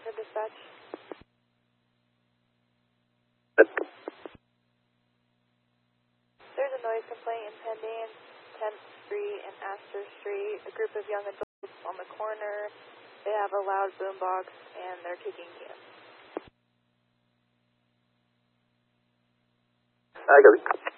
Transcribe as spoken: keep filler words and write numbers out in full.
for dispatch. There's a noise complaint impending tenth Street and Astor Street. A group of young adults on the corner. They have a loud boombox and they're kicking cans. I got it.